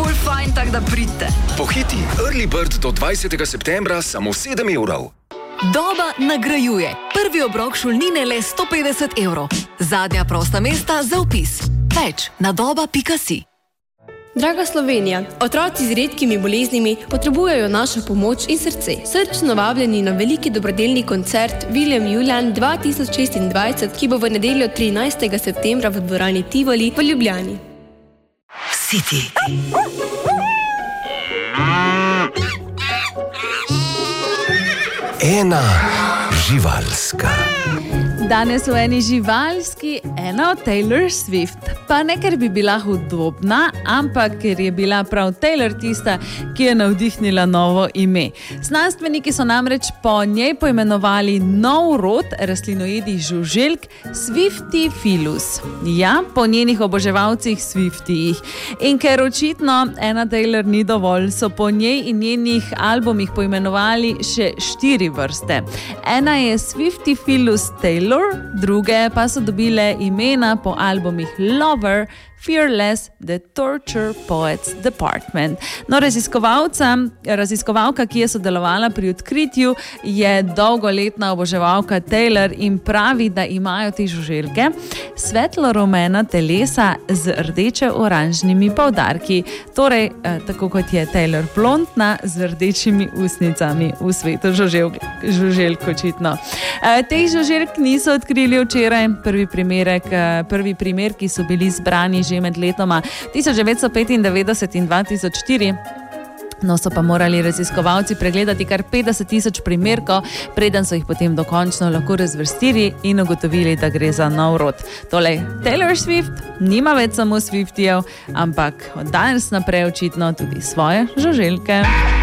ful fajn, tak da pridite. Pohiti, Early Bird do 20. septembra samo 7 evrov. Doba nagrajuje. Prvi obrok šolnine le 150 evrov. Zadnja prosta mesta za vpis. Več na doba.si. Draga Slovenija, otroci z redkimi boleznimi potrebujejo našo pomoč in srce. Srčno vabljeni na veliki dobrodelni koncert William Julian 2026, ki bo v nedeljo 13. septembra v dvorani Tivoli v Ljubljani. City. Ena živalska. Danes v eni živalski, ena od Taylor Swift. Pa ne, ker bi bila hudobna, ampak ker je bila prav Taylor tista, ki je navdihnila novo ime. Znanstveniki so namreč po njej poimenovali nov rod rastlinojedih žuželk Swiftifilus. Ja, po njenih oboževalcih Swiftijih. In ker očitno ena Taylor ni dovolj, so po njej in njenih albumih poimenovali še 4 vrste. Ena je Swiftifilus Taylor, druge pa so dobile imena po albumih Lover, Fearless, The Torture Poets Department. No, raziskovalka, ki je sodelovala pri odkritju, je dolgoletna oboževalka Taylor in pravi, da imajo te žuželke svetlo-rumena telesa z rdeče-oranžnimi poudarki. Torej, tako kot je Taylor blondna z rdečimi usnicami v svetu žuželk očitno. Teh žuželk niso odkrili včeraj. Prvi primerki so bili zbrani že med letoma 1995 in 2004. No, so pa morali raziskovalci pregledati kar 50,000 primerkov, preden so jih potem dokončno lahko razvrstili in ugotovili, da gre za nov rod. Tolej, Taylor Swift nima več samo Swiftijev, ampak od danes naprej očitno tudi svoje žuželke.